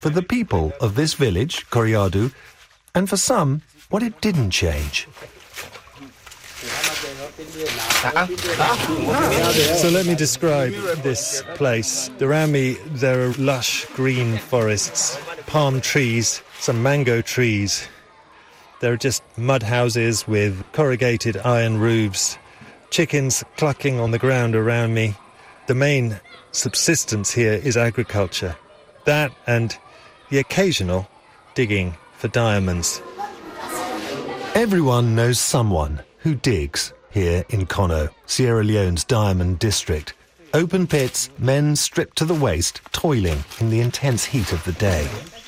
for the people of this village, Koreadu, and for some, what it didn't change. So let me describe this place. Around me, there are lush green forests, palm trees, some mango trees. There are just mud houses with corrugated iron roofs, chickens clucking on the ground around me. The main subsistence here is agriculture. That and the occasional digging for diamonds. Everyone knows someone who digs here in Kono, Sierra Leone's diamond district. Open pits, men stripped to the waist, toiling in the intense heat of the day.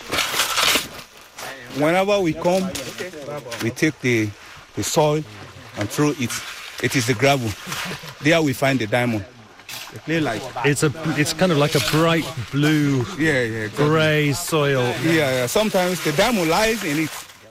Whenever we come, we take the soil and throw it. It is the gravel. There we find the diamond. It's kind of like a bright blue, grey soil. Yeah. Sometimes the diamond lies in it.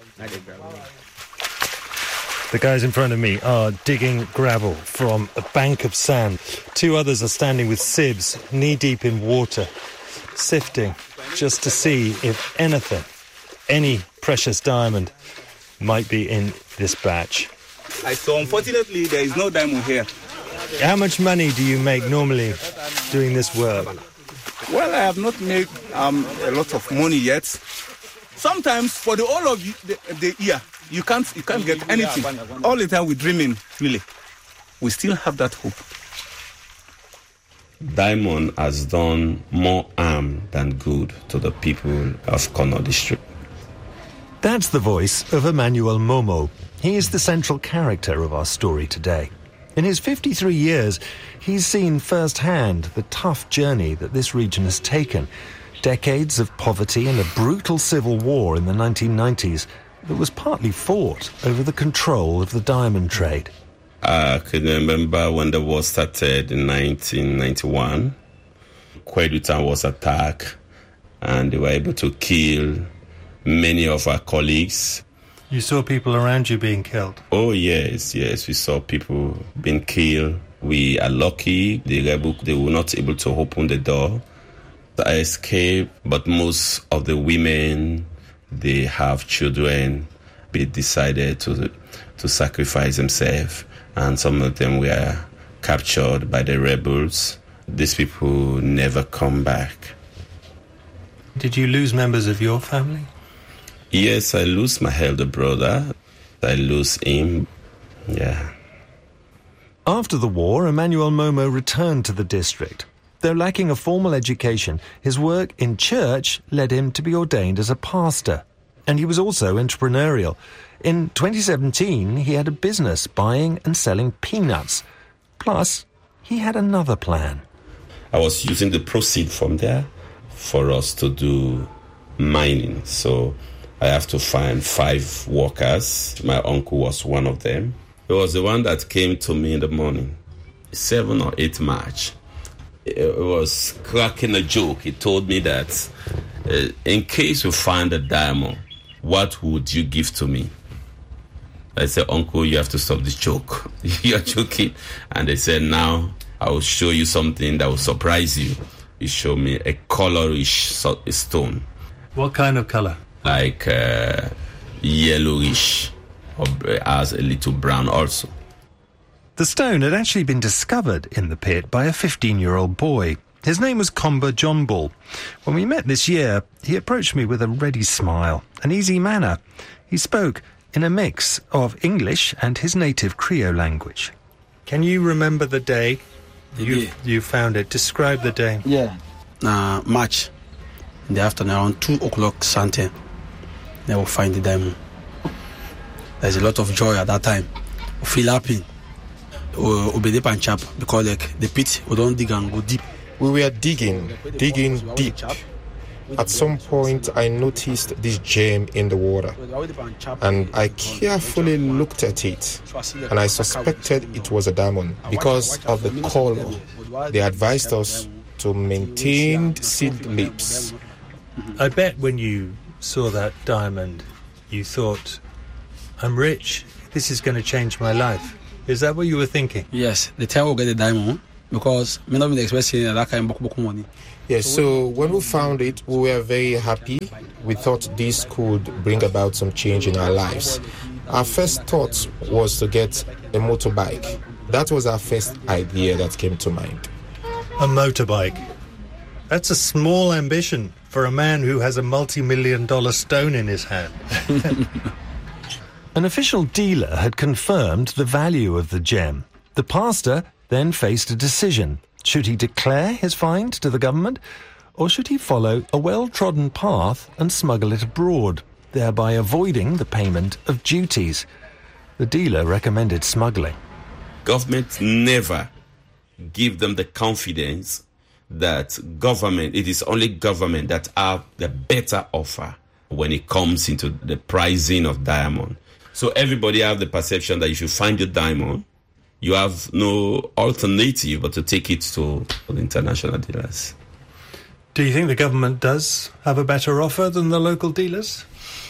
The guys in front of me are digging gravel from a bank of sand. Two others are standing with sieves, knee-deep in water, sifting just to see if any precious diamond might be in this batch. So unfortunately, there is no diamond here. How much money do you make normally doing this work? Well, I have not made a lot of money yet. Sometimes for the whole of the year, you can't get anything. All the time we're dreaming, really. We still have that hope. Diamond has done more harm than good to the people of Kono district. That's the voice of Emmanuel Momo. He is the central character of our story today. In his 53 years, he's seen firsthand the tough journey that this region has taken. Decades of poverty and a brutal civil war in the 1990s that was partly fought over the control of the diamond trade. I can remember when the war started in 1991. Koreadu town was attacked and they were able to kill many of our colleagues. You saw people around you being killed? Oh, yes, we saw people being killed. We are lucky. They were not able to open the door. I escaped, but most of the women, they have children. They decided to sacrifice themselves, and some of them were captured by the rebels. These people never come back. Did you lose members of your family? Yes, I lose my elder brother. I lose him. Yeah. After the war, Emmanuel Momo returned to the district. Though lacking a formal education, his work in church led him to be ordained as a pastor. And he was also entrepreneurial. In 2017, he had a business buying and selling peanuts. Plus, he had another plan. I was using the proceeds from there for us to do mining. So I have to find 5 workers. My uncle was one of them. He was the one that came to me in the morning, 7 or 8 March. It was cracking a joke. He told me that in case you find a diamond, what would you give to me? I said, Uncle, you have to stop this joke. You're joking. And they said, now I will show you something that will surprise you. He showed me a colorish stone. What kind of color? Like yellowish, or has a little brown also. The stone had actually been discovered in the pit by a 15-year-old boy. His name was Komba John Bull. When we met this year, he approached me with a ready smile, an easy manner. He spoke in a mix of English and his native Creole language. Can you remember the day you found it? Describe the day. Yeah. March, in the afternoon, around 2 o'clock something, they will find the diamond. There's a lot of joy at that time. We feel happy. Obey the chap because like the pit, we don't dig and go deep. We were digging deep. At some point, I noticed this gem in the water, and I carefully looked at it, and I suspected it was a diamond because of the color. They advised us to maintain sealed lips. I bet when you saw that diamond, you thought, I'm rich, this is going to change my life. Is that what you were thinking? Yes, the time we get the diamond, because me not been expecting that kind of money. Yes, so when we found it, we were very happy. We thought this could bring about some change in our lives. Our first thought was to get a motorbike. That was our first idea that came to mind. A motorbike. That's a small ambition for a man who has a multi-million-dollar stone in his hand. An official dealer had confirmed the value of the gem. The pastor then faced a decision. Should he declare his find to the government, or should he follow a well-trodden path and smuggle it abroad, thereby avoiding the payment of duties? The dealer recommended smuggling. Government never give them the confidence that it is only government that have the better offer when it comes into the pricing of diamond. So everybody have the perception that if you find your diamond, you have no alternative but to take it to the international dealers. Do you think the government does have a better offer than the local dealers?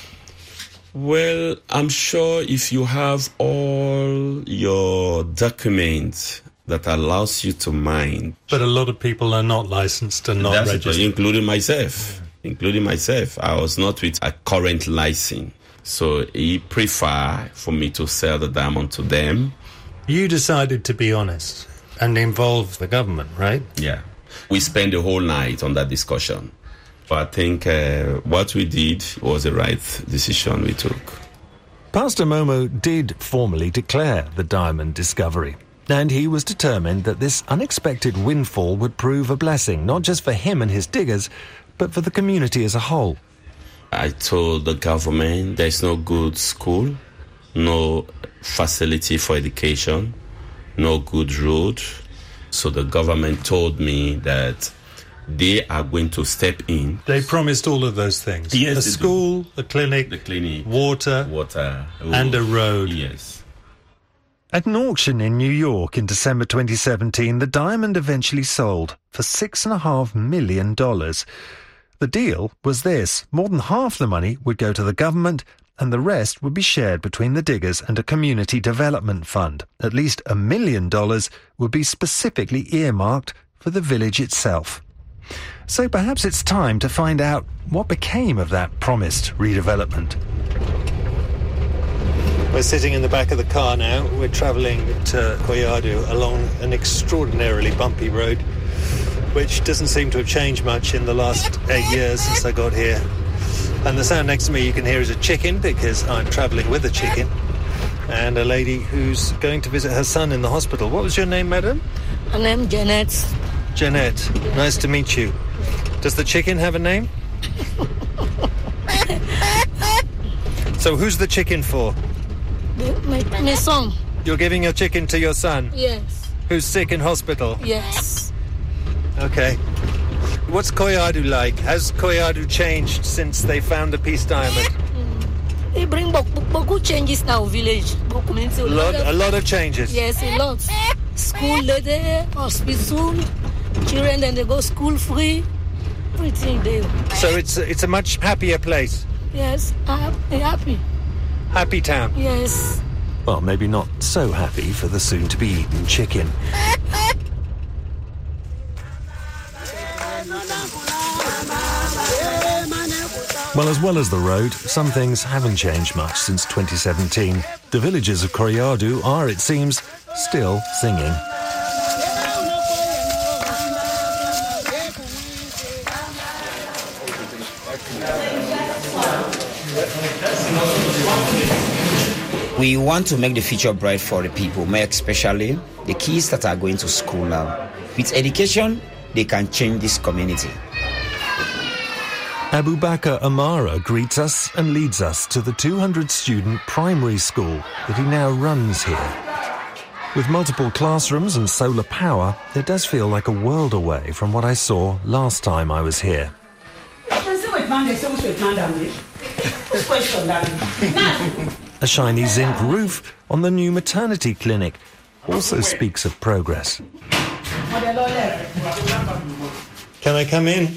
Well, I'm sure if you have all your documents that allows you to mine. But a lot of people are not licensed and not registered. Including myself. I was not with a current license. So he preferred for me to sell the diamond to them. You decided to be honest and involve the government, right? Yeah. We spent the whole night on that discussion. But I think what we did was the right decision we took. Pastor Momo did formally declare the diamond discovery. And he was determined that this unexpected windfall would prove a blessing, not just for him and his diggers, but for the community as a whole. I told the government there's no good school, no facility for education, no good road. So the government told me that they are going to step in. They promised all of those things. Yes, a school, a clinic, water, and a road. Yes. At an auction in New York in December 2017, the diamond eventually sold for $6.5 million. The deal was this: more than half the money would go to the government and the rest would be shared between the diggers and a community development fund. At least $1 million would be specifically earmarked for the village itself. So perhaps it's time to find out what became of that promised redevelopment. We're sitting in the back of the car now. We're travelling to Koyadu along an extraordinarily bumpy road, which doesn't seem to have changed much in the last 8 years since I got here. And the sound next to me you can hear is a chicken, because I'm travelling with a chicken, and a lady who's going to visit her son in the hospital. What was your name, madam? My name is Janet. Janet, nice to meet you. Does the chicken have a name? So who's the chicken for? My son. You're giving your chicken to your son? Yes. Who's sick in hospital? Yes. Okay. What's Koyadu like? Has Koyadu changed since they found the Peace Diamond? They bring beaucoup changes now, village. A lot of changes? Yes, a lot. School there, hospital, children and they go school free, everything there. So it's a much happier place? Yes, I'm happy. Happy town? Yes. Well, maybe not so happy for the soon-to-be-eaten chicken. Well as the road, some things haven't changed much since 2017. The villagers of Koyadu are, it seems, still singing. We want to make the future bright for the people, more especially the kids that are going to school now. With education, they can change this community. Abubakar Amara greets us and leads us to the 200-student primary school that he now runs here. With multiple classrooms and solar power, it does feel like a world away from what I saw last time I was here. A shiny zinc roof on the new maternity clinic also speaks of progress. Can I come in?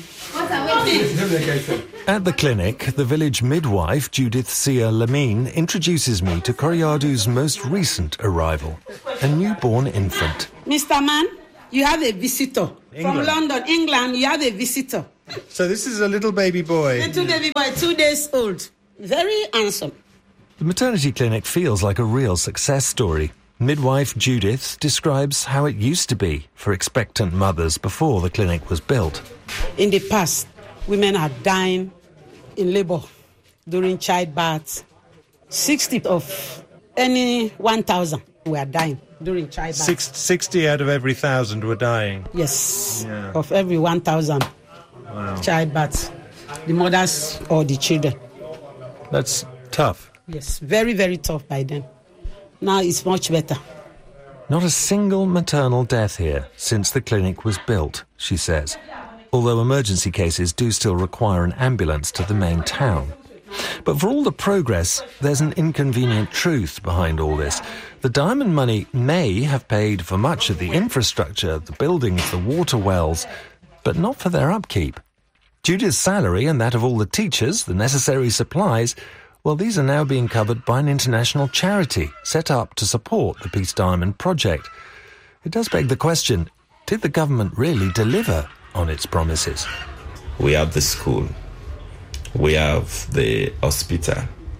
At the clinic, the village midwife, Judith Sia Lamine, introduces me to Koryadu's most recent arrival, a newborn infant. Mr. Man, you have a visitor. From London, England, you have a visitor. So this is a little baby boy. Little baby boy, 2 days old. Very handsome. The maternity clinic feels like a real success story. Midwife Judith describes how it used to be for expectant mothers before the clinic was built. In the past, women are dying in labor during childbirth. 60 of any 1,000 were dying during childbirth. 60 out of every 1,000 were dying? Yes, of every 1,000 childbirth. The mothers or the children. That's tough. Yes, very, very tough by then. Now it's much better. Not a single maternal death here since the clinic was built, she says, although emergency cases do still require an ambulance to the main town. But for all the progress, there's an inconvenient truth behind all this. The Diamond money may have paid for much of the infrastructure, the buildings, the water wells, but not for their upkeep. Judith's salary and that of all the teachers, the necessary supplies, well, these are now being covered by an international charity set up to support the Peace Diamond project. It does beg the question, did the government really deliver on its promises? We have the school. We have the hospital.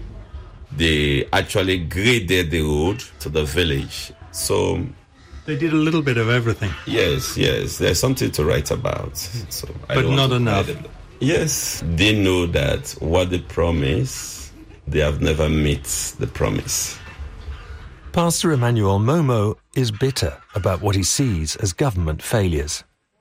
They actually graded the road to the village. So they did a little bit of everything. Yes. There's something to write about. So but not enough. Yes. They know that what they promise, they have never met the promise. Pastor Emmanuel Momo is bitter about what he sees as government failures.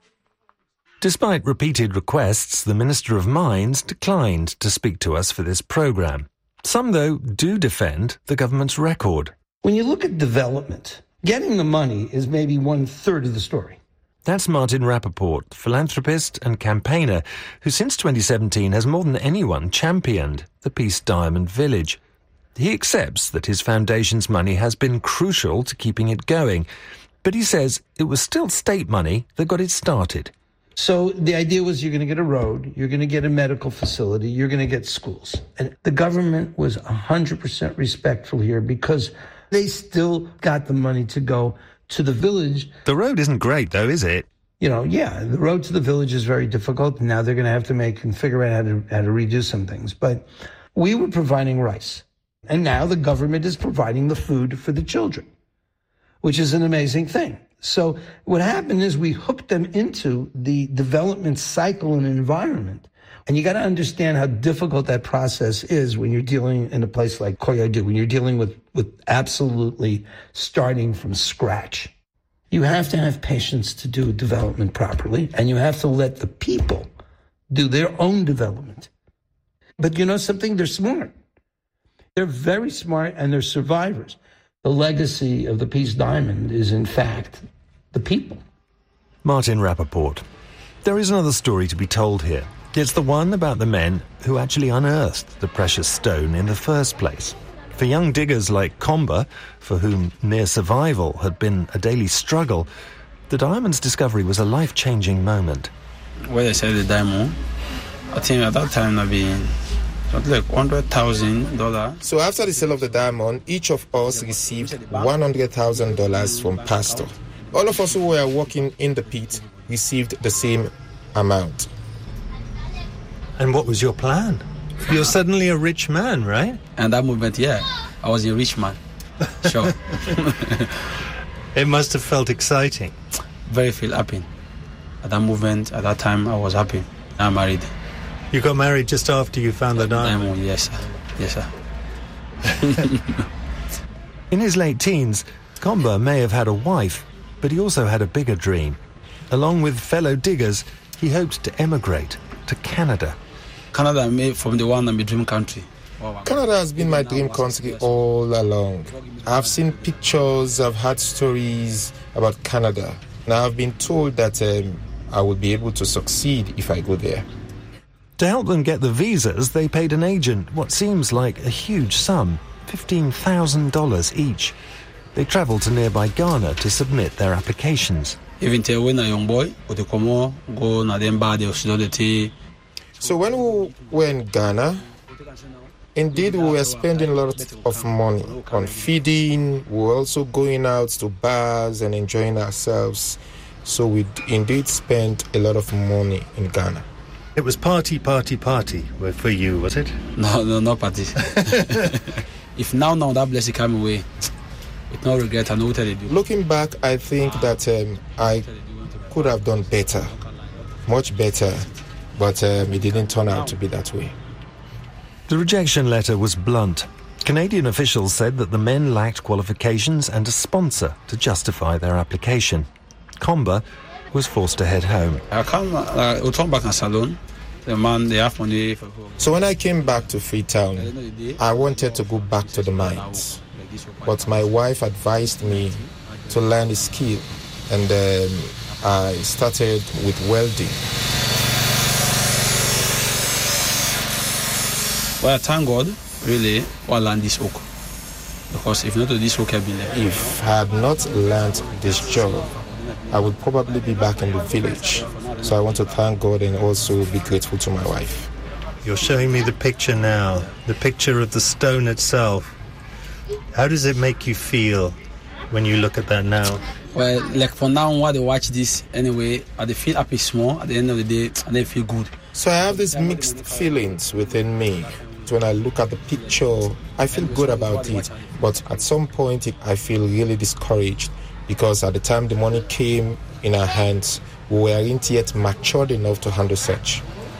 Despite repeated requests, the Minister of Mines declined to speak to us for this programme. Some, though, do defend the government's record. When you look at development, getting the money is maybe 1/3 of the story. That's Martin Rappaport, philanthropist and campaigner, who since 2017 has more than anyone championed the Peace Diamond Village. He accepts that his foundation's money has been crucial to keeping it going, but he says it was still state money that got it started. So the idea was you're going to get a road, you're going to get a medical facility, you're going to get schools. And the government was 100% respectful here because they still got the money to go to the village. The road isn't great, though, is it? The road to the village is very difficult. Now they're going to have to figure out how to redo some things. But we were providing rice. And now the government is providing the food for the children, which is an amazing thing. So what happened is we hooked them into the development cycle and environment. And you got to understand how difficult that process is when you're dealing in a place like Koyadu, when you're dealing with absolutely starting from scratch. You have to have patience to do development properly, and you have to let the people do their own development. But you know something? They're smart. They're very smart, and they're survivors. The legacy of the Peace Diamond is, in fact, the people. Martin Rappaport. There is another story to be told here. It's the one about the men who actually unearthed the precious stone in the first place. For young diggers like Komba, for whom near survival had been a daily struggle, the diamond's discovery was a life-changing moment. When they said the diamond, I think at that time I'd been like $100,000. So after the sale of the diamond, each of us received $100,000 from Pastor. All of us who were working in the pit received the same amount. And what was your plan? You're suddenly a rich man, right? And that movement, I was a rich man. Sure. It must have felt exciting. Very happy. At that movement, at that time, I was happy. I'm married. You got married just after you found the diamond? Yes, sir. Yes, sir. In his late teens, Komba may have had a wife, but he also had a bigger dream. Along with fellow diggers, he hoped to emigrate to Canada. Canada made from the one and my dream country. Canada has been my dream country all along. I've seen pictures, I've heard stories about Canada. Now I've been told that I will be able to succeed if I go there. To help them get the visas, they paid an agent what seems like a huge sum, $15,000 each. They travelled to nearby Ghana to submit their applications. Even when a young boy, go na them bad the. So when we were in Ghana, indeed we were spending a lot of money on feeding. We were also going out to bars and enjoying ourselves. So we indeed spent a lot of money in Ghana. It was party for you, was it? No party. If now that blessing come away, with no regret, I know what I do. Looking back, I think that I could have done better, much better, but it didn't turn out to be that way. The rejection letter was blunt. Canadian officials said that the men lacked qualifications and a sponsor to justify their application. Komba was forced to head home. I come back in salon. The man, they have money. So when I came back to Freetown, I wanted to go back to the mines. But my wife advised me to learn a skill, and I started with welding. Well, thank God, really, I learned this work. Because if not this work, I'd be there. If I had not learned this job, I would probably be back in the village. So I want to thank God and also be grateful to my wife. You're showing me the picture now, the picture of the stone itself. How does it make you feel when you look at that now? Well, like for now, while they watch this, anyway, I feel happy small. At the end of the day, and they feel good. So I have these mixed feelings within me. So when I look at the picture, I feel good about it. But at some point, I feel really discouraged because at the time the money came in our hands, we weren't yet matured enough to handle such.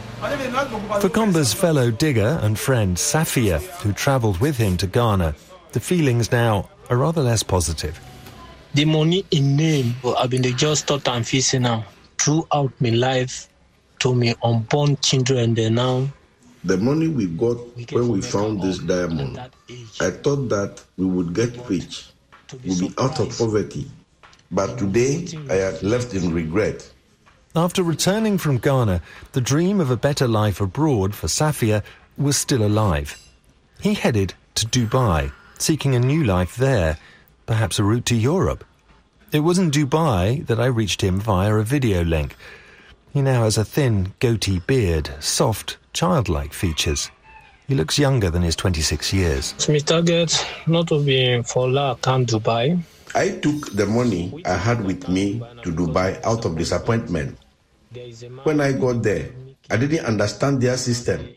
For Komba's fellow digger and friend Safia, who travelled with him to Ghana, the feelings now are rather less positive. The money in name, I've been just thought I'm facing now. Throughout my life, to me unborn children there now. The money we got when we found this diamond, I thought that we would get rich, we'll be out of poverty. But today, I am left in regret. After returning from Ghana, the dream of a better life abroad for Safia was still alive. He headed to Dubai, seeking a new life there, perhaps a route to Europe. It was in Dubai that I reached him via a video link. He now has a thin, goatee beard, soft, childlike features. He looks younger than his 26 years. My target not to be for Dubai. I took the money I had with me to Dubai out of disappointment. When I got there, I didn't understand their system.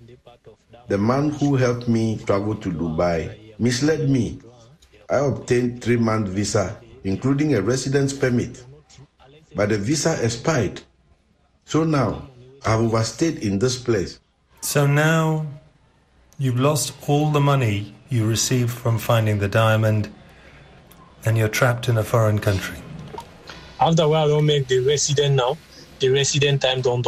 The man who helped me travel to Dubai misled me. I obtained 3-month visa, including a residence permit. But the visa expired. So now, I've overstayed in this place. So now, you've lost all the money you received from finding the diamond, and you're trapped in a foreign country. After a while, I don't make the resident now. The resident time don't.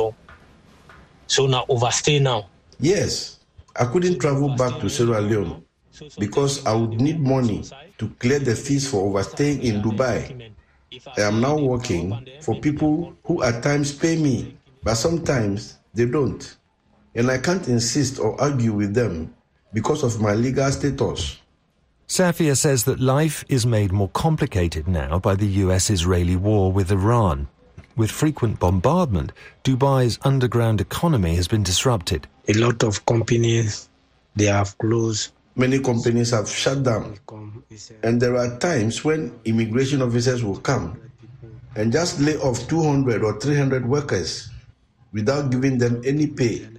So now, overstay now. Yes, I couldn't travel back to Sierra Leone because I would need money to clear the fees for overstaying in Dubai. I am now working for people who at times pay me, but sometimes they don't. And I can't insist or argue with them because of my legal status. Safia says that life is made more complicated now by the US-Israeli war with Iran. With frequent bombardment, Dubai's underground economy has been disrupted. A lot of companies, they have closed. Many companies have shut down. And there are times when immigration officers will come and just lay off 200 or 300 workers without giving them any pay.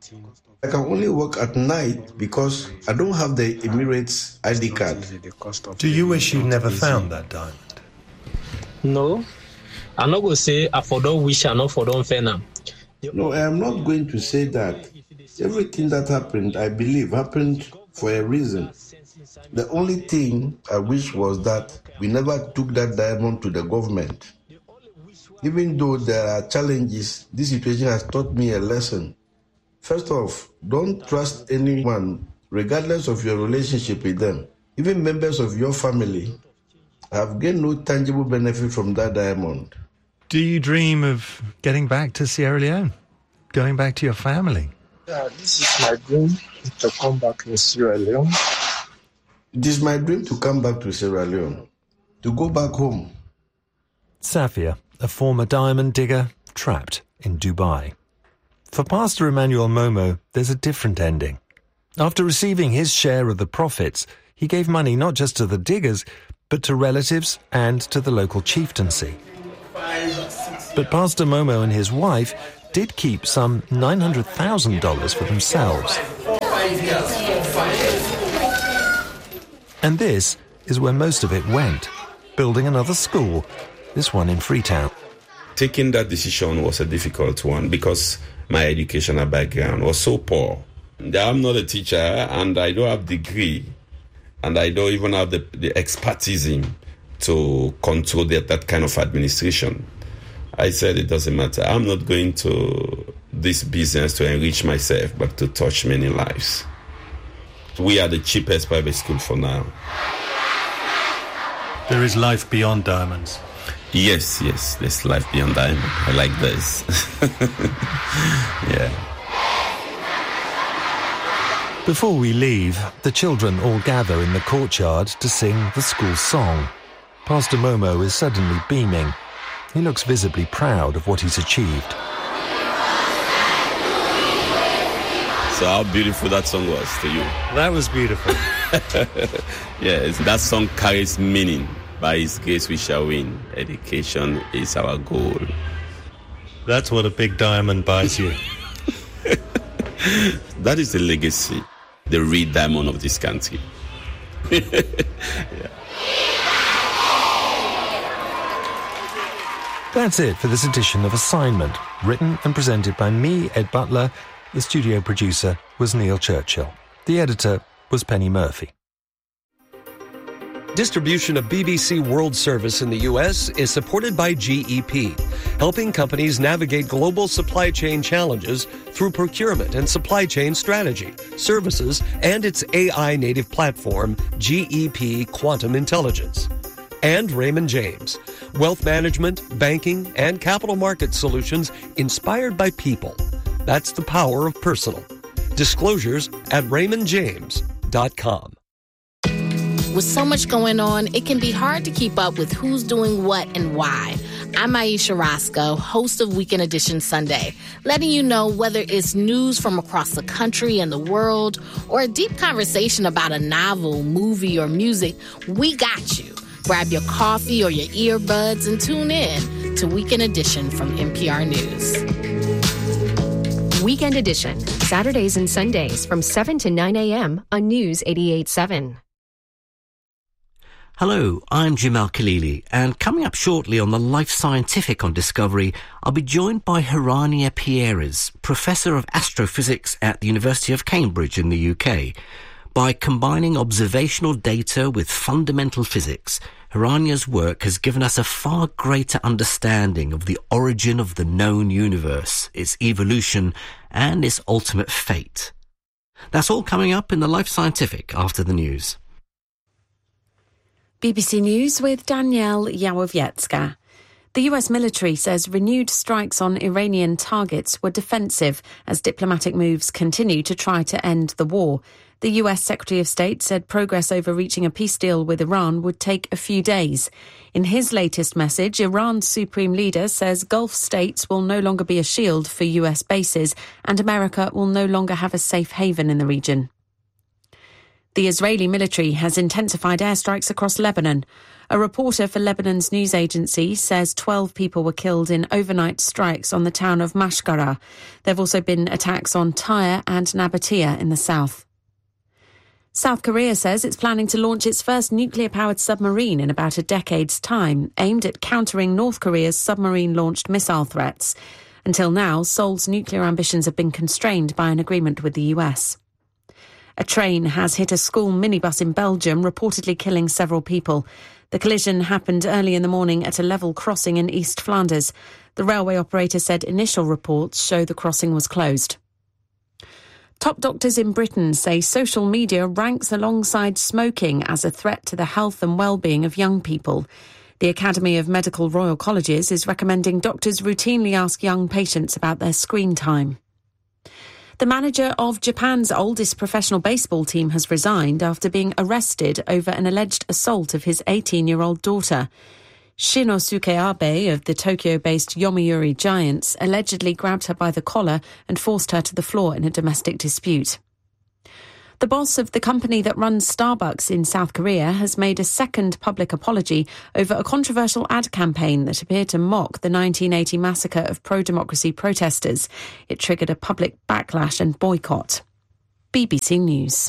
I can only work at night because I don't have the Emirates ID card. Do you wish you never found that diamond? No. I'm not going to say I don't wish I not for don't fair now. No, I am not going to say that. Everything that happened, I believe, happened for a reason. The only thing I wish was that we never took that diamond to the government. Even though there are challenges, this situation has taught me a lesson. First off, don't trust anyone, regardless of your relationship with them. Even members of your family have gained no tangible benefit from that diamond. Do you dream of getting back to Sierra Leone? Going back to your family? This is my dream, to come back to Sierra Leone. It is my dream to come back to Sierra Leone, to go back home. Safia, a former diamond digger, trapped in Dubai. For Pastor Emmanuel Momo, there's a different ending. After receiving his share of the profits, he gave money not just to the diggers, but to relatives and to the local chieftaincy. But Pastor Momo and his wife did keep some $900,000 for themselves. And this is where most of it went, building another school, this one in Freetown. Taking that decision was a difficult one because my educational background was so poor. I'm not a teacher and I don't have a degree and I don't even have the expertise to control that kind of administration. I said it doesn't matter. I'm not going to this business to enrich myself but to touch many lives. We are the cheapest private school for now. There is life beyond diamonds. Yes, there's life beyond diamond. I like this. Yeah. Before we leave, the children all gather in the courtyard to sing the school song. Pastor Momo is suddenly beaming. He looks visibly proud of what he's achieved. So how beautiful that song was to you? That was beautiful. Yes, that song carries meaning. By His grace we shall win. Education is our goal. That's what a big diamond buys you. That is the legacy, the real diamond of this country. Yeah. That's it for this edition of Assignment, written and presented by me, Ed Butler. The studio producer was Neil Churchill. The editor was Penny Murphy. Distribution of BBC World Service in the U.S. is supported by GEP, helping companies navigate global supply chain challenges through procurement and supply chain strategy, services, and its AI-native platform, GEP Quantum Intelligence. And Raymond James, wealth management, banking, and capital market solutions inspired by people. That's the power of personal. Disclosures at raymondjames.com. With so much going on, it can be hard to keep up with who's doing what and why. I'm Aisha Roscoe, host of Weekend Edition Sunday, letting you know whether it's news from across the country and the world or a deep conversation about a novel, movie, or music, we got you. Grab your coffee or your earbuds and tune in to Weekend Edition from NPR News. Weekend Edition, Saturdays and Sundays from 7 to 9 a.m. on News 88.7. Hello, I'm Jim Al-Khalili, and coming up shortly on the Life Scientific on Discovery, I'll be joined by Hiranya Pierres, Professor of Astrophysics at the University of Cambridge in the UK. By combining observational data with fundamental physics, Hiranya's work has given us a far greater understanding of the origin of the known universe, its evolution, and its ultimate fate. That's all coming up in the Life Scientific after the news. BBC News with Danielle Yawowiecka. The US military says renewed strikes on Iranian targets were defensive as diplomatic moves continue to try to end the war. The US Secretary of State said progress over reaching a peace deal with Iran would take a few days. In his latest message, Iran's supreme leader says Gulf states will no longer be a shield for US bases and America will no longer have a safe haven in the region. The Israeli military has intensified airstrikes across Lebanon. A reporter for Lebanon's news agency says 12 people were killed in overnight strikes on the town of Mashgara. There have also been attacks on Tyre and Nabatea in the south. South Korea says it's planning to launch its first nuclear-powered submarine in about a decade's time, aimed at countering North Korea's submarine-launched missile threats. Until now, Seoul's nuclear ambitions have been constrained by an agreement with the US. A train has hit a school minibus in Belgium, reportedly killing several people. The collision happened early in the morning at a level crossing in East Flanders. The railway operator said initial reports show the crossing was closed. Top doctors in Britain say social media ranks alongside smoking as a threat to the health and well-being of young people. The Academy of Medical Royal Colleges is recommending doctors routinely ask young patients about their screen time. The manager of Japan's oldest professional baseball team has resigned after being arrested over an alleged assault of his 18-year-old daughter. Shinosuke Abe of the Tokyo-based Yomiuri Giants allegedly grabbed her by the collar and forced her to the floor in a domestic dispute. The boss of the company that runs Starbucks in South Korea has made a second public apology over a controversial ad campaign that appeared to mock the 1980 massacre of pro-democracy protesters. It triggered a public backlash and boycott. BBC News.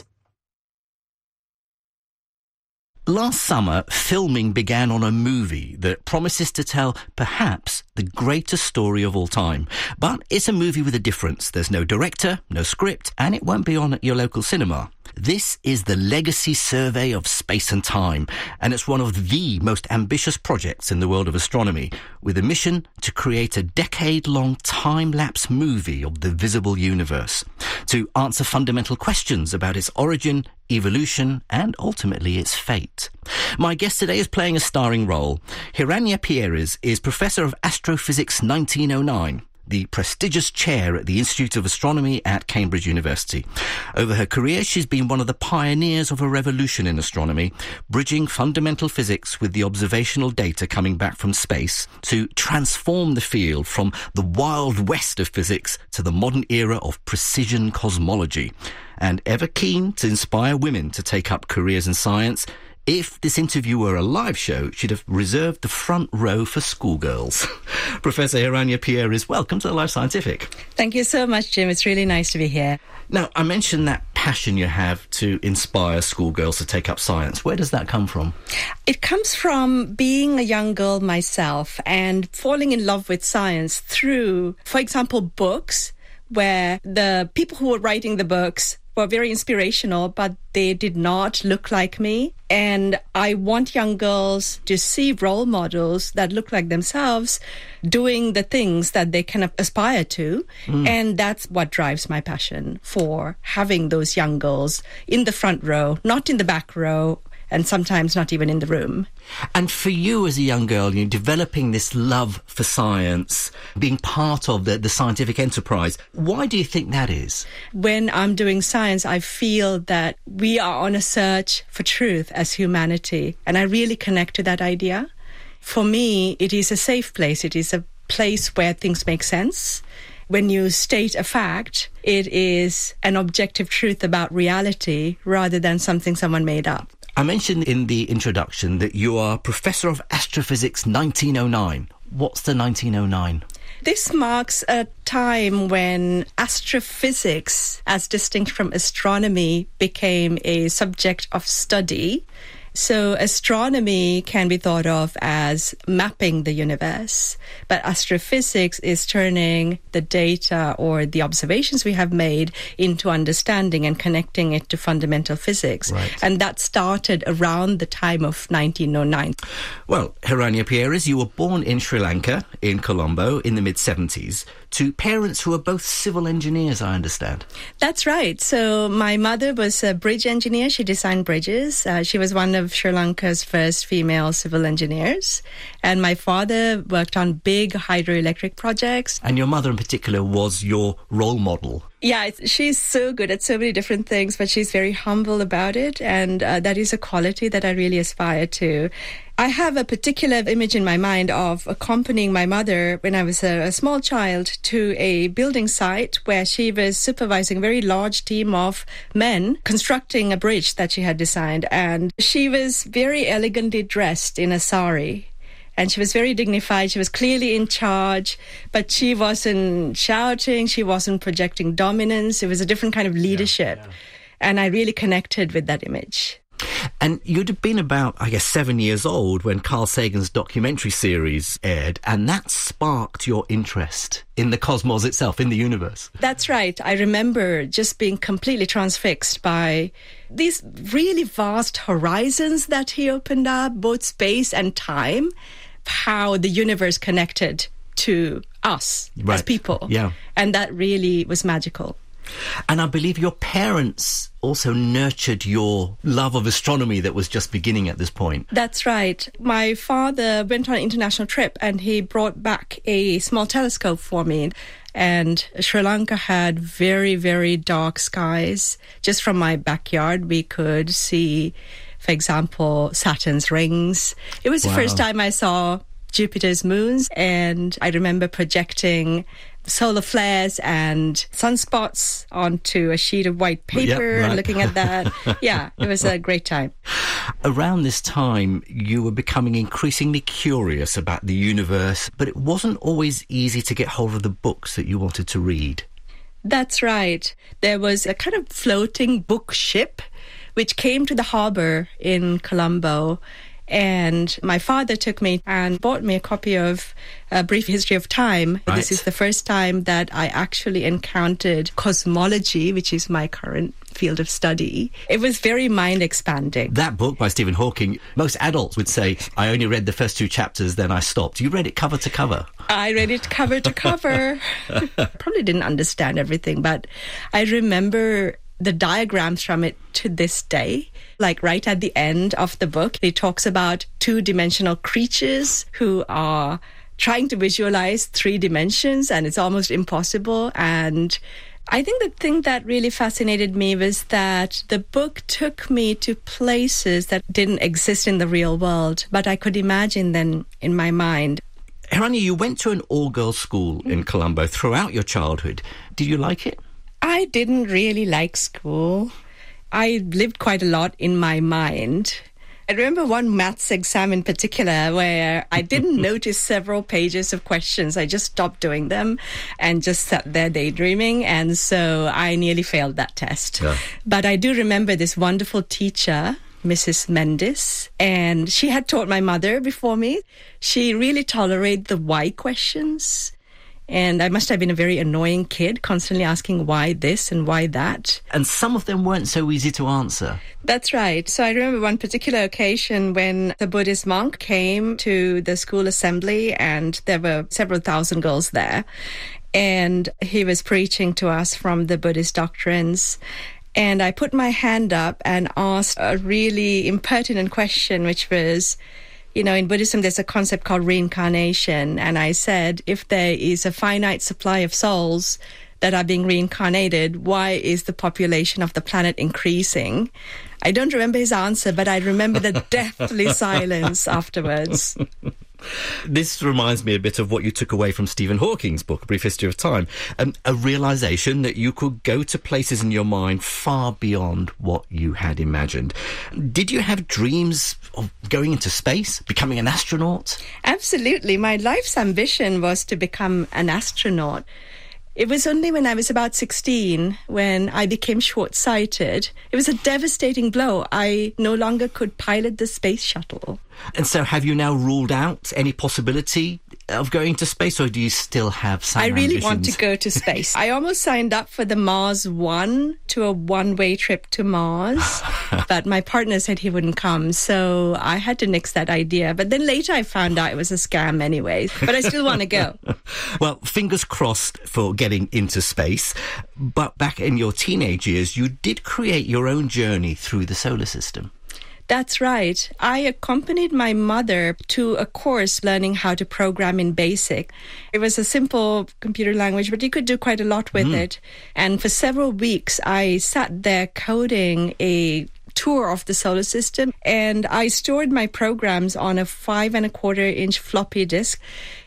Last summer, filming began on a movie that promises to tell perhaps the greatest story of all time. But it's a movie with a difference. There's no director, no script, and it won't be on at your local cinema. This is the Legacy Survey of Space and Time, and it's one of the most ambitious projects in the world of astronomy, with a mission to create a decade-long time-lapse movie of the visible universe, to answer fundamental questions about its origin, evolution, and ultimately its fate. My guest today is playing a starring role. Hiranya Pierres is Professor of Astrophysics 1909, the prestigious chair at the Institute of Astronomy at Cambridge University. Over her career, she's been one of the pioneers of a revolution in astronomy, bridging fundamental physics with the observational data coming back from space to transform the field from the wild west of physics to the modern era of precision cosmology. And ever keen to inspire women to take up careers in science, if this interview were a live show, she'd have reserved the front row for schoolgirls. Professor Hiranya Pierres, welcome to the Life Scientific. Thank you so much, Jim. It's really nice to be here. Now, I mentioned that passion you have to inspire schoolgirls to take up science. Where does that come from? It comes from being a young girl myself and falling in love with science through, for example, books, where the people who were writing the books were very inspirational, but they did not look like me. And I want young girls to see role models that look like themselves doing the things that they can aspire to. And that's what drives my passion for having those young girls in the front row, not in the back row, and sometimes not even in the room. And for you as a young girl, you're developing this love for science, being part of the scientific enterprise. Why do you think that is? When I'm doing science, I feel that we are on a search for truth as humanity, and I really connect to that idea. For me, it is a safe place. It is a place where things make sense. When you state a fact, it is an objective truth about reality rather than something someone made up. I mentioned in the introduction that you are Professor of Astrophysics 1909. What's the 1909? This marks a time when astrophysics, as distinct from astronomy, became a subject of study. So astronomy can be thought of as mapping the universe, but astrophysics is turning the data or the observations we have made into understanding and connecting it to fundamental physics. Right. And that started around the time of 1909. Well, Hiranya Pierres, you were born in Sri Lanka, in Colombo, in the mid-70s, to parents who are both civil engineers, I understand. That's right. So my mother was a bridge engineer. She designed bridges. She was one of Sri Lanka's first female civil engineers. And my father worked on big hydroelectric projects. And your mother in particular was your role model. Yeah, she's so good at so many different things, but she's very humble about it. And that is a quality that I really aspire to. I have a particular image in my mind of accompanying my mother when I was a small child to a building site where she was supervising a very large team of men constructing a bridge that she had designed. And she was very elegantly dressed in a sari. And she was very dignified. She was clearly in charge, but she wasn't shouting. She wasn't projecting dominance. It was a different kind of leadership. Yeah. And I really connected with that image. And you'd have been about, I guess, 7 years old when Carl Sagan's documentary series aired, and that sparked your interest in the cosmos itself, in the universe. That's right. I remember just being completely transfixed by these really vast horizons that he opened up, both space and time, how the universe connected to us as people. Yeah. And that really was magical. And I believe your parents also nurtured your love of astronomy that was just beginning at this point. That's right. My father went on an international trip and he brought back a small telescope for me. And Sri Lanka had very, very dark skies. Just from my backyard, we could see, for example, Saturn's rings. It was the first time I saw Jupiter's moons, and I remember projecting solar flares and sunspots onto a sheet of white paper and looking at that. Yeah, it was a great time. Around this time, you were becoming increasingly curious about the universe, but it wasn't always easy to get hold of the books that you wanted to read. That's right. There was a kind of floating book ship which came to the harbour in Colombo. And my father took me and bought me a copy of A Brief History of Time. Right. This is the first time that I actually encountered cosmology, which is my current field of study. It was very mind-expanding. That book by Stephen Hawking, most adults would say, I only read the first 2 chapters, then I stopped. You read it cover to cover. I read it cover to cover. Probably didn't understand everything, but I remember the diagrams from it to this day. Like right at the end of the book, it talks about 2-dimensional creatures who are trying to visualize 3 dimensions, and it's almost impossible. And I think the thing that really fascinated me was that the book took me to places that didn't exist in the real world, but I could imagine them in my mind. Hiranya, you went to an all-girls school in Colombo throughout your childhood. Did you like it? I didn't really like school. I lived quite a lot in my mind. I remember one maths exam in particular where I didn't notice several pages of questions. I just stopped doing them and just sat there daydreaming. And so I nearly failed that test. Yeah. But I do remember this wonderful teacher, Mrs. Mendes, and she had taught my mother before me. She really tolerated the why questions. And I must have been a very annoying kid, constantly asking why this and why that. And some of them weren't so easy to answer. That's right. So I remember one particular occasion when the Buddhist monk came to the school assembly, and there were several thousand girls there. And he was preaching to us from the Buddhist doctrines. And I put my hand up and asked a really impertinent question, which was, you know, in Buddhism, there's a concept called reincarnation. And I said, if there is a finite supply of souls that are being reincarnated, why is the population of the planet increasing? I don't remember his answer, but I remember the deathly silence afterwards. This reminds me a bit of what you took away from Stephen Hawking's book, A Brief History of Time, a realisation that you could go to places in your mind far beyond what you had imagined. Did you have dreams of going into space, becoming an astronaut? Absolutely. My life's ambition was to become an astronaut. It was only when I was about 16 when I became short-sighted. It was a devastating blow. I no longer could pilot the space shuttle. And so have you now ruled out any possibility of going to space, or do you still have some I really ambitions? want to go to space. I almost signed up for the Mars One, to a one-way trip to Mars, but my partner said he wouldn't come, so I had to nix that idea. But then later I found out it was a scam anyways, but I still want to go. Well, fingers crossed for getting into space. But back in your teenage years, you did create your own journey through the solar system. That's right. I accompanied my mother to a course learning how to program in BASIC. It was a simple computer language, but you could do quite a lot with it. And for several weeks, I sat there coding a tour of the solar system, and I stored my programs on a 5.25-inch floppy disk.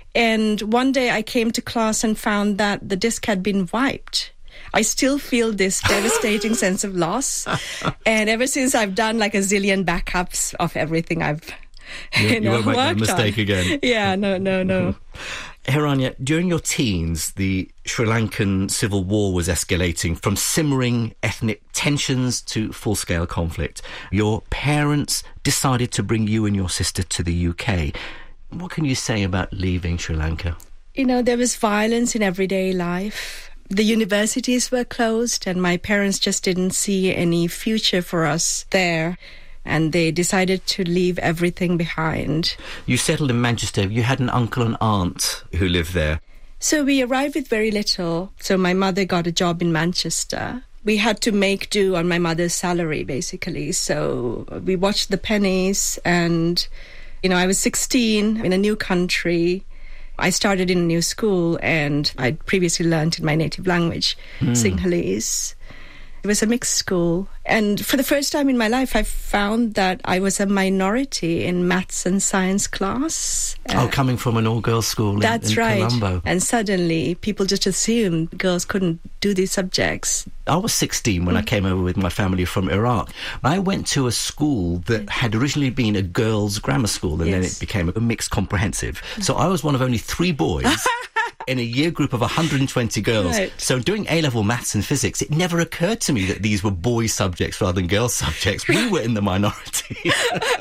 And one day I came to class and found that the disk had been wiped. I still feel this devastating sense of loss. And ever since, I've done like a zillion backups of everything I've you won't make that mistake on. Again. Yeah, no. Hiranya, during your teens, the Sri Lankan civil war was escalating from simmering ethnic tensions to full-scale conflict. Your parents decided to bring you and your sister to the UK. What can you say about leaving Sri Lanka? You know, there was violence in everyday life. The universities were closed, and my parents just didn't see any future for us there. And they decided to leave everything behind. You settled in Manchester. You had an uncle and aunt who lived there. So we arrived with very little. So my mother got a job in Manchester. We had to make do on my mother's salary, basically. So we watched the pennies, and, you know, I was 16 in a new country. I started in a new school, and I'd previously learned in my native language, Sinhalese. It was a mixed school. And for the first time in my life, I found that I was a minority in maths and science class. Coming from an all-girls school in Colombo. And suddenly, people just assumed girls couldn't do these subjects. I was 16 when I came over with my family from Iraq. I went to a school that had originally been a girls' grammar school, and then it became a mixed comprehensive. So I was one of only 3 boys in a year group of 120 girls. Right. So doing A-level maths and physics, it never occurred to me that these were boys' subjects rather than girls' subjects. We were in the minority.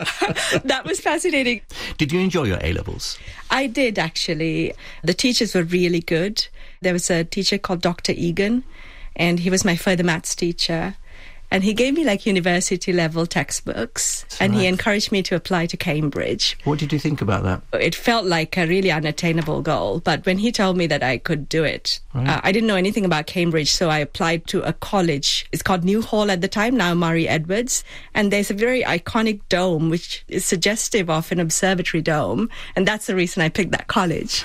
That was fascinating. Did you enjoy your A-levels? I did, actually. The teachers were really good. There was a teacher called Dr. Egan, and he was my further maths teacher. And he gave me like university-level textbooks, and he encouraged me to apply to Cambridge. What did you think about that? It felt like a really unattainable goal, but when he told me that I could do it, I didn't know anything about Cambridge, so I applied to a college. It's called New Hall at the time, now Murray Edwards, and there's a very iconic dome, which is suggestive of an observatory dome, and that's the reason I picked that college.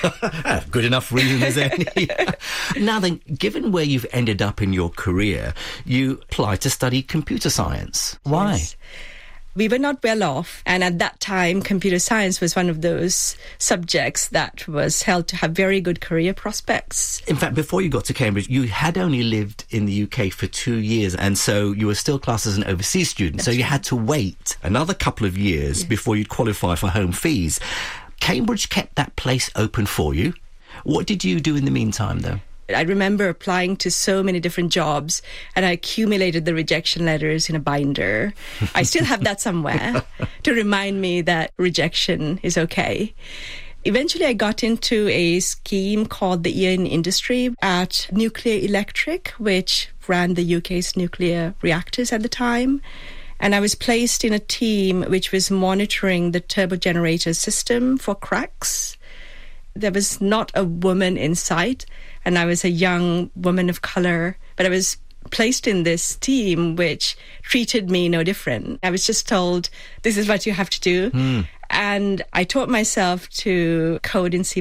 Good enough reason as any. Now then, given where you've ended up in your career, you applied to study computer science. Why? Yes. We were not well off, and at that time, computer science was one of those subjects that was held to have very good career prospects. In fact, before you got to Cambridge, you had only lived in the UK for 2 years, and so you were still classed as an overseas student. So you had to wait another couple of years before you'd qualify for home fees. Cambridge kept that place open for you. What did you do in the meantime, though? I remember applying to so many different jobs, and I accumulated the rejection letters in a binder. I still have that somewhere to remind me that rejection is okay. Eventually, I got into a scheme called the Year in Industry at Nuclear Electric, which ran the UK's nuclear reactors at the time. And I was placed in a team which was monitoring the turbogenerator system for cracks. There was not a woman in sight, and I was a young woman of colour, but I was placed in this team which treated me no different. I was just told, this is what you have to do. And I taught myself to code in C++.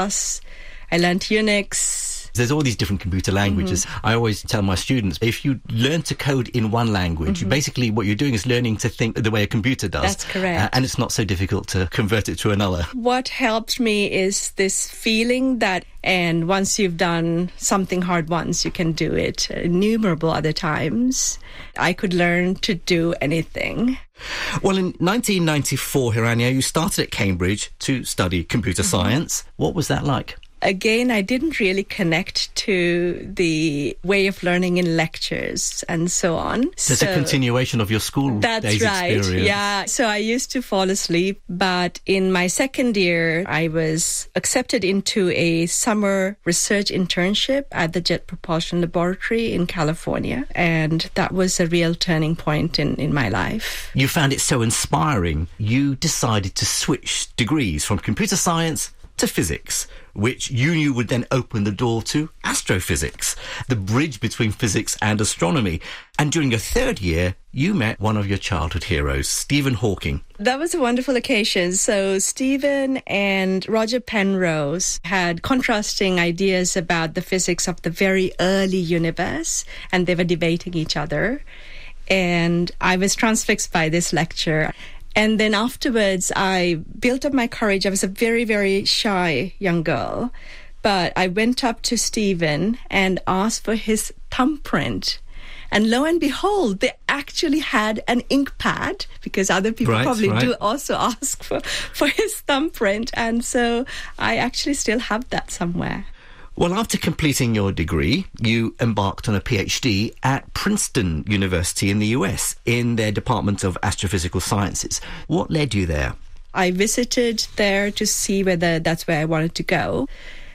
I learned Unix. There's all these different computer languages. I always tell my students, if you learn to code in one language, basically what you're doing is learning to think the way a computer does. That's correct. And it's not so difficult to convert it to another. What helped me is this feeling that, and once you've done something hard once, you can do it innumerable other times. I could learn to do anything. Well, in 1994, Hiranya, you started at Cambridge to study computer science. What was that like? Again, I didn't really connect to the way of learning in lectures and so on. So it's a continuation of your school days experience. Yeah. So I used to fall asleep, but in my second year, I was accepted into a summer research internship at the Jet Propulsion Laboratory in California. And that was a real turning point in my life. You found it so inspiring, you decided to switch degrees from computer science to physics, which you knew would then open the door to astrophysics, the bridge between physics and astronomy. And during your third year, you met one of your childhood heroes, Stephen Hawking. That was a wonderful occasion. So Stephen and Roger Penrose had contrasting ideas about the physics of the very early universe, and they were debating each other. And I was transfixed by this lecture. And then afterwards, I built up my courage. I was a very, very shy young girl. But I went up to Stephen and asked for his thumbprint. And lo and behold, they actually had an ink pad, because other people do also ask for his thumbprint. And so I actually still have that somewhere. Well, after completing your degree, you embarked on a PhD at Princeton University in the US in their Department of Astrophysical Sciences. What led you there? I visited there to see whether that's where I wanted to go.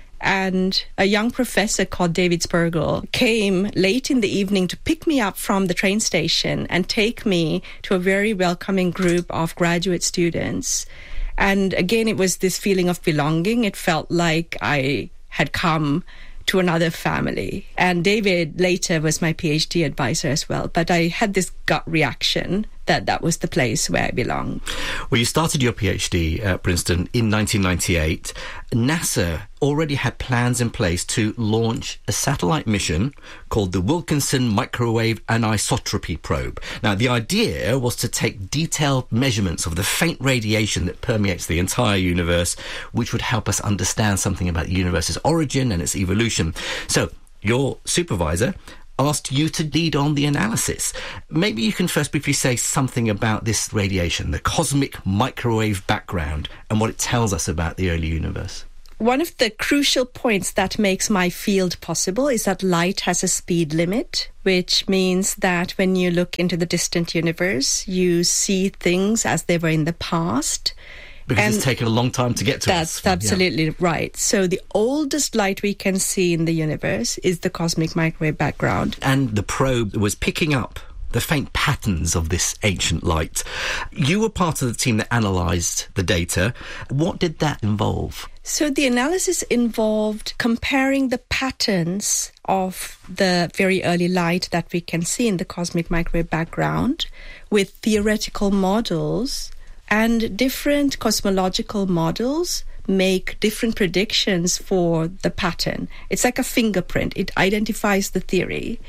And a young professor called David Spergel came late in the evening to pick me up from the train station and take me to a very welcoming group of graduate students. And again, it was this feeling of belonging. It felt like I had come to another family. And David later was my PhD advisor as well. But I had this gut reaction that was the place where I belonged. Well, you started your PhD at Princeton in 1998. NASA already had plans in place to launch a satellite mission called the Wilkinson Microwave Anisotropy Probe. Now, the idea was to take detailed measurements of the faint radiation that permeates the entire universe, which would help us understand something about the universe's origin and its evolution. So, your supervisor asked you to lead on the analysis. Maybe you can first briefly say something about this radiation, the cosmic microwave background, and what it tells us about the early universe. One of the crucial points that makes my field possible is that light has a speed limit, which means that when you look into the distant universe, you see things as they were in the past. Because it's taken a long time to get to us. That's absolutely right. So the oldest light we can see in the universe is the cosmic microwave background. And the probe was picking up the faint patterns of this ancient light. You were part of the team that analysed the data. What did that involve? So the analysis involved comparing the patterns of the very early light that we can see in the cosmic microwave background with theoretical models. And different cosmological models make different predictions for the pattern. It's like a fingerprint. It identifies the theory.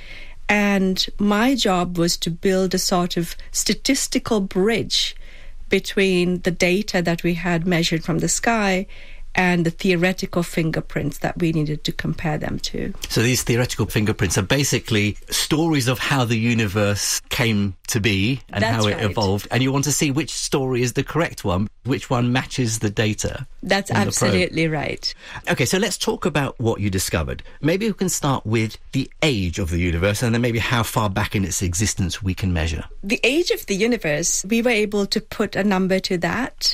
And my job was to build a sort of statistical bridge between the data that we had measured from the sky and the theoretical fingerprints that we needed to compare them to. So these theoretical fingerprints are basically stories of how the universe came to be and how it evolved. And you want to see which story is the correct one, which one matches the data. That's absolutely right. Okay, so let's talk about what you discovered. Maybe we can start with the age of the universe and then maybe how far back in its existence we can measure. The age of the universe, we were able to put a number to that.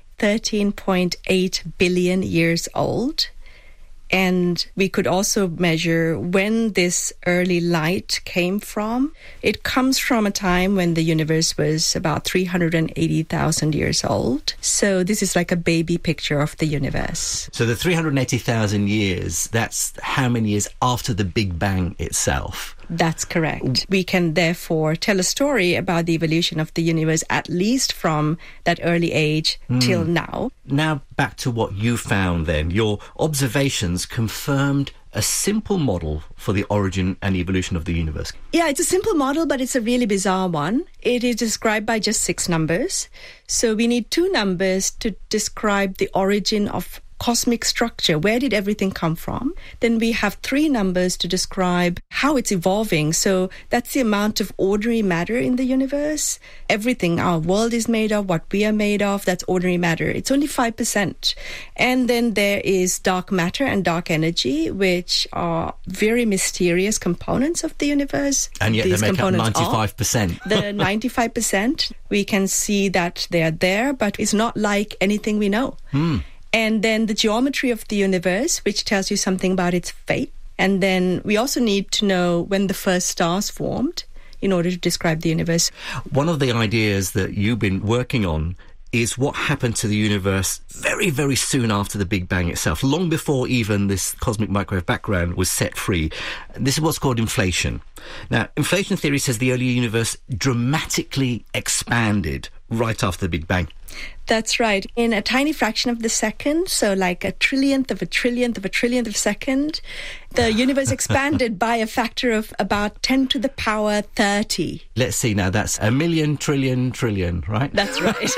13.8 billion years old. And we could also measure when this early light came from. It comes from a time when the universe was about 380,000 years old. So this is like a baby picture of the universe. So the 380,000 years, that's how many years after the Big Bang itself? That's correct. We can therefore tell a story about the evolution of the universe, at least from that early age till now. Now back to what you found then. Your observations confirmed a simple model for the origin and evolution of the universe. Yeah, it's a simple model, but it's a really bizarre one. It is described by just 6 numbers. So we need 2 numbers to describe the origin of cosmic structure. Where did everything come from? Then we have 3 numbers to describe how it's evolving. So that's the amount of ordinary matter in the universe. Everything our world is made of, what we are made of, that's ordinary matter. It's only 5%. And then there is dark matter and dark energy, which are very mysterious components of the universe. And yet these they make up components 95%. The 95%, we can see that they are there, but it's not like anything we know. And then the geometry of the universe, which tells you something about its fate. And then we also need to know when the first stars formed in order to describe the universe. One of the ideas that you've been working on is what happened to the universe very, very soon after the Big Bang itself, long before even this cosmic microwave background was set free. This is what's called inflation. Now, inflation theory says the early universe dramatically expanded right after the Big Bang. That's right. In a tiny fraction of the second, so like a trillionth of a trillionth of a trillionth of a second, the universe expanded by a factor of about 10 to the power 30. Let's see now, that's a million, trillion, right? That's right.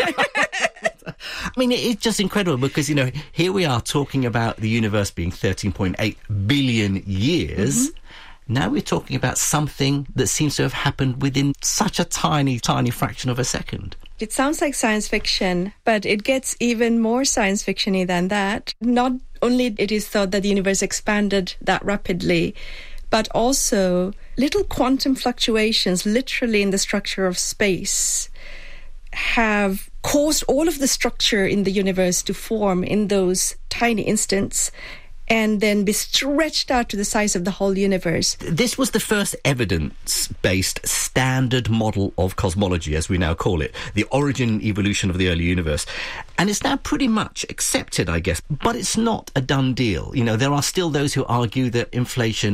I mean, it's just incredible because, you know, here we are talking about the universe being 13.8 billion years. Now we're talking about something that seems to have happened within such a tiny fraction of a second. It sounds like science fiction, but it gets even more science fiction-y than that. Not only it is thought that the universe expanded that rapidly, but also little quantum fluctuations, literally in the structure of space, have caused all of the structure in the universe to form in those tiny instants and then be stretched out to the size of the whole universe. This was the first evidence-based standard model of cosmology, as we now call it, the origin and evolution of the early universe. And it's now pretty much accepted, I guess, but it's not a done deal. You know, there are still those who argue that inflation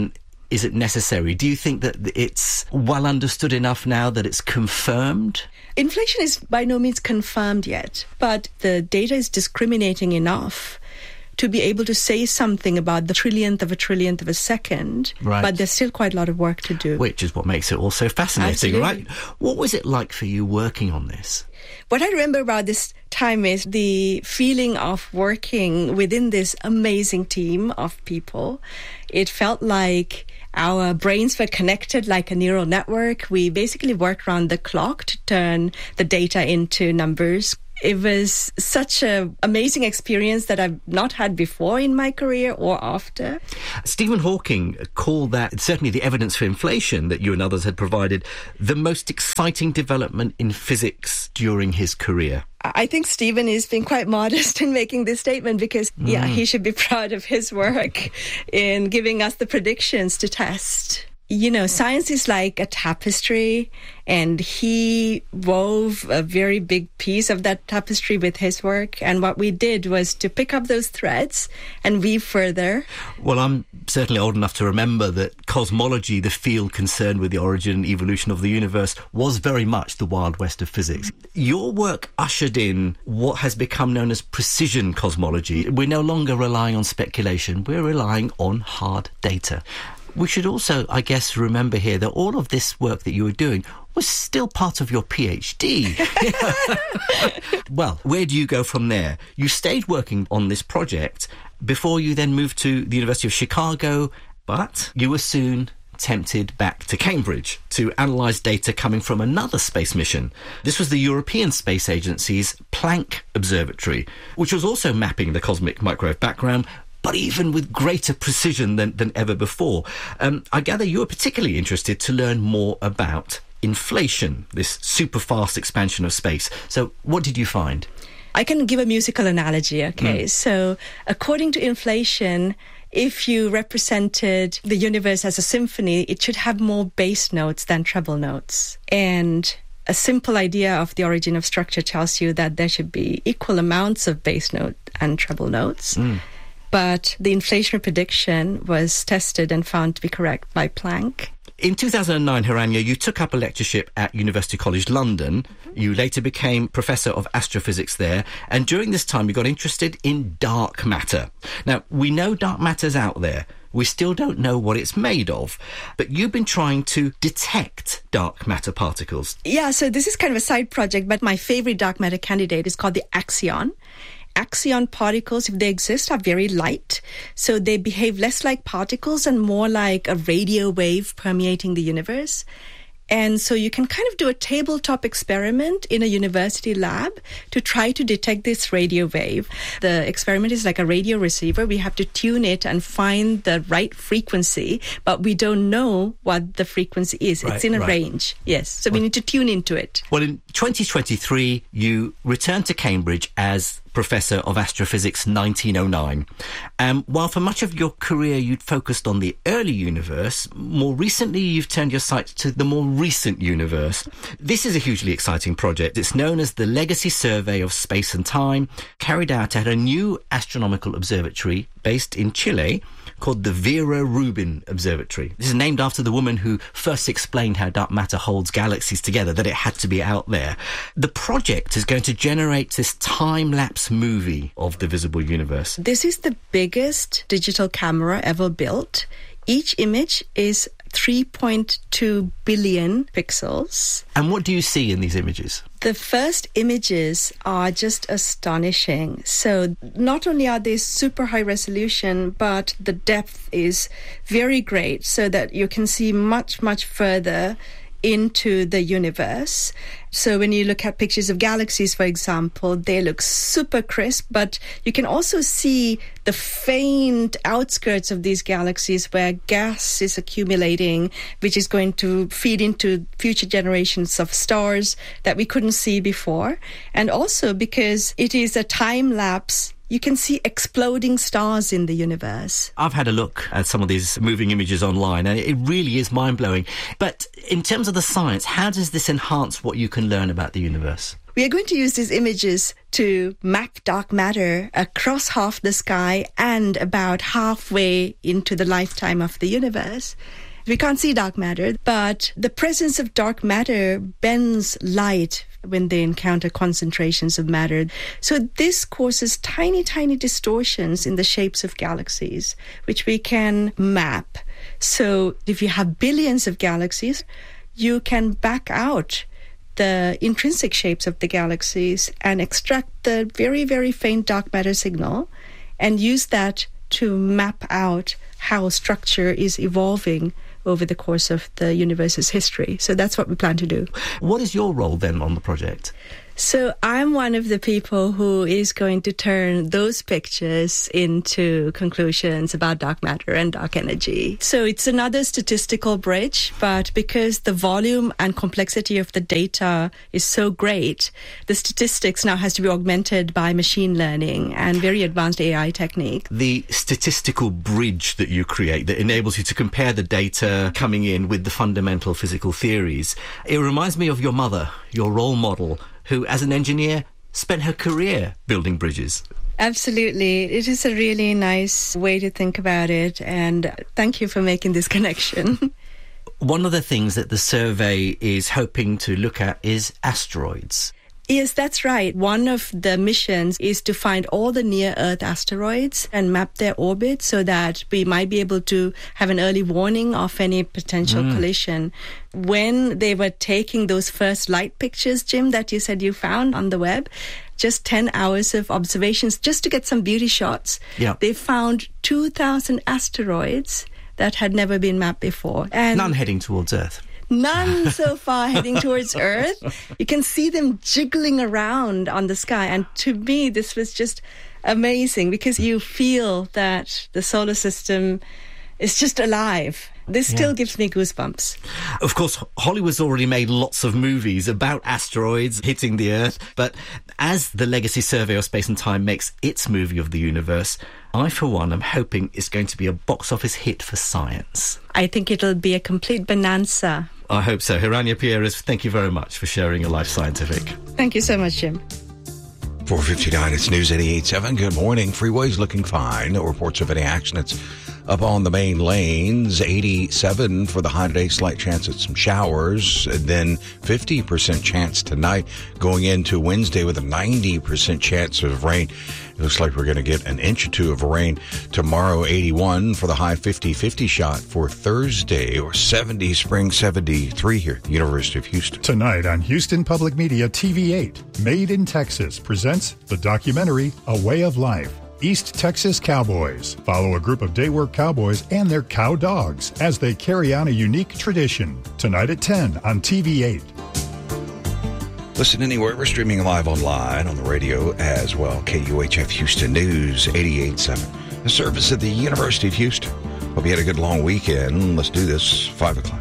is it necessary? Do you think that it's well understood enough now that it's confirmed? Inflation is by no means confirmed yet, but the data is discriminating enough to be able to say something about the trillionth of a second, right. But there's still quite a lot of work to do. Which is what makes it all so fascinating, Absolutely. Right? What was it like for you working on this? What I remember about this time is the feeling of working within this amazing team of people. It felt like our brains were connected like a neural network. We basically worked around the clock to turn the data into numbers. It was such an amazing experience that I've not had before in my career or after. Stephen Hawking called that, certainly the evidence for inflation that you and others had provided, the most exciting development in physics during his career. I think Stephen is being quite modest in making this statement because, he should be proud of his work in giving us the predictions to test. You know, science is like a tapestry, and he wove a very big piece of that tapestry with his work. And what we did was to pick up those threads and weave further. Well, I'm certainly old enough to remember that cosmology, the field concerned with the origin and evolution of the universe, was very much the Wild West of physics. Your work ushered in what has become known as precision cosmology. We're no longer relying on speculation, we're relying on hard data. We should also, I guess, remember here that all of this work that you were doing was still part of your PhD. Well, where do you go from there? You stayed working on this project before you then moved to the University of Chicago, but you were soon tempted back to Cambridge to analyse data coming from another space mission. This was the European Space Agency's Planck Observatory, which was also mapping the cosmic microwave background, but even with greater precision than ever before. I gather you were particularly interested to learn more about inflation, this super fast expansion of space. So what did you find? I can give a musical analogy, okay? So according to inflation, if you represented the universe as a symphony, it should have more bass notes than treble notes. And a simple idea of the origin of structure tells you that there should be equal amounts of bass note and treble notes. But the inflation prediction was tested and found to be correct by Planck. In 2009, Hiranya, you took up a lectureship at University College London. You later became Professor of Astrophysics there, and during this time you got interested in dark matter. Now, we know dark matter's out there. We still don't know what it's made of, but you've been trying to detect dark matter particles. Yeah, so this is kind of a side project, but my favorite dark matter candidate is called the Axion. Axion particles, if they exist, are very light. So they behave less like particles and more like a radio wave permeating the universe. And so you can kind of do a tabletop experiment in a university lab to try to detect this radio wave. The experiment is like a radio receiver. We have to tune it and find the right frequency, but we don't know what the frequency is. It's in a range. Yes. So we need to tune into it. Well, in 2023, you returned to Cambridge as Professor of Astrophysics 1909. While for much of your career you'd focused on the early universe, more recently you've turned your sights to the more recent universe. This is a hugely exciting project. It's known as the Legacy Survey of Space and Time, carried out at a new astronomical observatory based in Chile called the Vera Rubin Observatory. This is named after the woman who first explained how dark matter holds galaxies together, that it had to be out there. The project is going to generate this time-lapse movie of the visible universe. This is the biggest digital camera ever built. Each image is 3.2 billion pixels. And what do you see in these images? The first images are just astonishing. So not only are they super high resolution, but the depth is very great so that you can see much, much further into the universe. So when you look at pictures of galaxies, for example, they look super crisp, but you can also see the faint outskirts of these galaxies where gas is accumulating, which is going to feed into future generations of stars that we couldn't see before. And also because it is a time lapse, you can see exploding stars in the universe. I've had a look at some of these moving images online, and it really is mind-blowing. But in terms of the science, how does this enhance what you can learn about the universe? We are going to use these images to map dark matter across half the sky and about halfway into the lifetime of the universe. We can't see dark matter, but the presence of dark matter bends light when they encounter concentrations of matter. So this causes tiny, tiny distortions in the shapes of galaxies, which we can map. So if you have billions of galaxies, you can back out the intrinsic shapes of the galaxies and extract the very, very faint dark matter signal and use that to map out how structure is evolving over the course of the universe's history. So that's what we plan to do. What is your role then on the project? So I'm one of the people who is going to turn those pictures into conclusions about dark matter and dark energy. So it's another statistical bridge, but because the volume and complexity of the data is so great, the statistics now has to be augmented by machine learning and very advanced AI technique. The statistical bridge that you create that enables you to compare the data coming in with the fundamental physical theories. It reminds me of your mother, your role model, who, as an engineer, spent her career building bridges. Absolutely. It is a really nice way to think about it, and thank you for making this connection. One of the things that the survey is hoping to look at is asteroids. Yes, that's right. One of the missions is to find all the near-Earth asteroids and map their orbit so that we might be able to have an early warning of any potential collision. When they were taking those first light pictures, Jim, that you said you found on the web, just 10 hours of observations just to get some beauty shots, they found 2,000 asteroids that had never been mapped before. And none heading towards Earth. None so far heading towards Earth. You can see them jiggling around on the sky. And to me, this was just amazing because you feel that the solar system is just alive. This still gives me goosebumps. Of course, Hollywood's already made lots of movies about asteroids hitting the Earth, but as the Legacy Survey of Space and Time makes its movie of the universe, I, for one, am hoping it's going to be a box office hit for science. I think it'll be a complete bonanza. I hope so. Hiranya Pierres, thank you very much for sharing your life scientific. Thank you so much, Jim. 4:59, it's News 88.7. Good morning. Freeways looking fine. No reports of any accidents up on the main lanes. 87 for the high today. Slight chance of some showers. And then 50% chance tonight going into Wednesday with a 90% chance of rain. It looks like we're going to get an inch or two of rain tomorrow. 81 for the high, 50-50 shot for Thursday, or 70, spring 73 here at the University of Houston. Tonight on Houston Public Media TV8, Made in Texas presents the documentary A Way of Life. East Texas Cowboys. Follow a group of day work cowboys and their cow dogs as they carry on a unique tradition. Tonight at 10 on TV8. Listen anywhere. We're streaming live online on the radio as well. KUHF Houston News 88.7. The service at the University of Houston. Hope you had a good long weekend. Let's do this. 5 o'clock.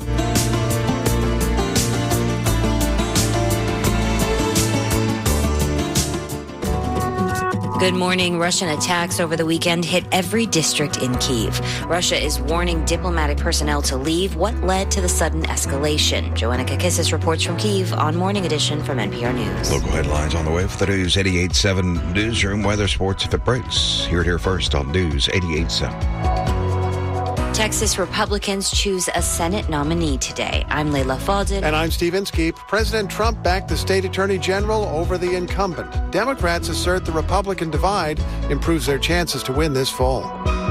Good morning. Russian attacks over the weekend hit every district in Kyiv. Russia is warning diplomatic personnel to leave. What led to the sudden escalation? Joanna Kakissis reports from Kyiv on Morning Edition from NPR News. Local headlines on the way for the News 88.7 Newsroom. Weather, sports, if it breaks. Hear it here first on News 88.7. Texas Republicans choose a Senate nominee today. I'm Leila Fadel. And I'm Steve Inskeep. President Trump backed the state attorney general over the incumbent. Democrats assert the Republican divide improves their chances to win this fall.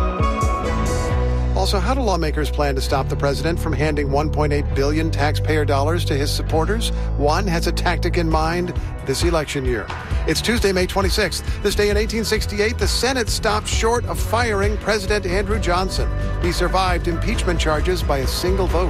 Also, how do lawmakers plan to stop the president from handing $1.8 billion taxpayer dollars to his supporters? One has a tactic in mind this election year. It's Tuesday, May 26th. This day in 1868, the Senate stopped short of firing President Andrew Johnson. He survived impeachment charges by a single vote.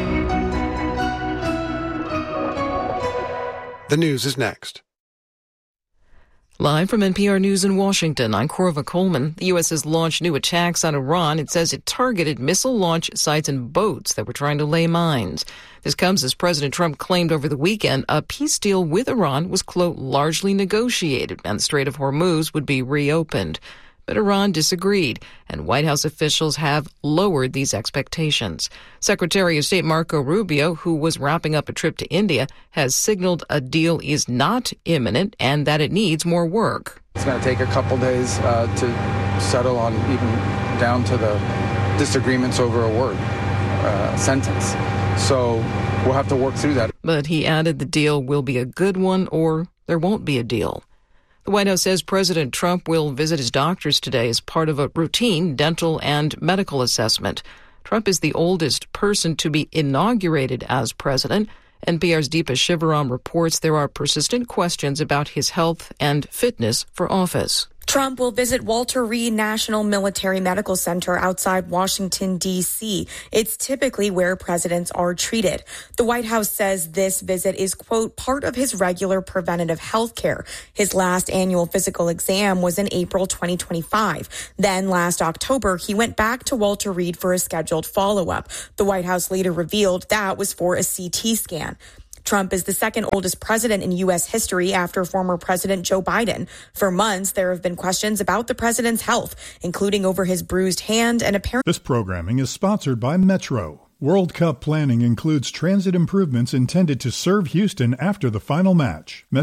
The news is next. Live from NPR News in Washington, I'm Corva Coleman. The U.S. has launched new attacks on Iran. It says it targeted missile launch sites and boats that were trying to lay mines. This comes as President Trump claimed over the weekend a peace deal with Iran was, quote, largely negotiated and the Strait of Hormuz would be reopened. But Iran disagreed, and White House officials have lowered these expectations. Secretary of State Marco Rubio, who was wrapping up a trip to India, has signaled a deal is not imminent and that it needs more work. It's going to take a couple days to settle on even down to the disagreements over a word, sentence. So we'll have to work through that. But he added the deal will be a good one or there won't be a deal. The White House says President Trump will visit his doctors today as part of a routine dental and medical assessment. Trump is the oldest person to be inaugurated as president. NPR's Deepa Shivaram reports there are persistent questions about his health and fitness for office. Trump will visit Walter Reed National Military Medical Center outside Washington, D.C. It's typically where presidents are treated. The White House says this visit is, quote, part of his regular preventative health care. His last annual physical exam was in April 2025. Then last October, he went back to Walter Reed for a scheduled follow-up. The White House later revealed that was for a CT scan. Trump is the second oldest president in U.S. history after former President Joe Biden. For months, there have been questions about the president's health, including over his bruised hand and apparent. This programming is sponsored by Metro. World Cup planning includes transit improvements intended to serve Houston after the final match.